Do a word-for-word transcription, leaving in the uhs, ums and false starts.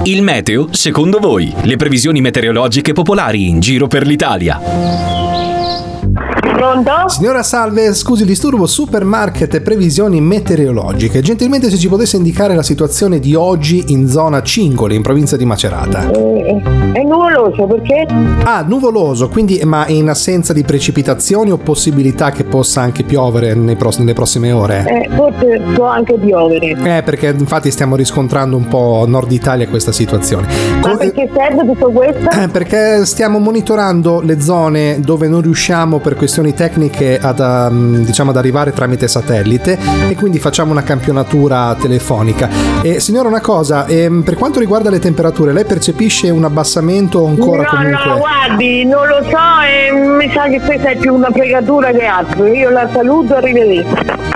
Il meteo, secondo voi? Le previsioni meteorologiche popolari in giro per l'Italia. Pronto? Signora salve, scusi il disturbo, supermarket e previsioni meteorologiche. Gentilmente se ci potesse indicare la situazione di oggi in zona Cingoli, in provincia di Macerata. Eh, è nuvoloso, perché? Ah, nuvoloso, quindi ma in assenza di precipitazioni o possibilità che possa anche piovere nei pross- nelle prossime ore? Eh, forse può anche piovere. Eh, perché infatti stiamo riscontrando un po' Nord Italia questa situazione. Ma Co- perché serve tutto questo? Eh, perché stiamo monitorando le zone dove non riusciamo per questioni tecniche ad, um, diciamo, ad arrivare tramite satellite e quindi facciamo una campionatura telefonica. E signora, una cosa, ehm, per quanto riguarda le temperature, lei percepisce un abbassamento o ancora no, comunque? no, guardi, non lo so e mi sa che questa è più una fregatura che altro. Io la saluto, arrivederci.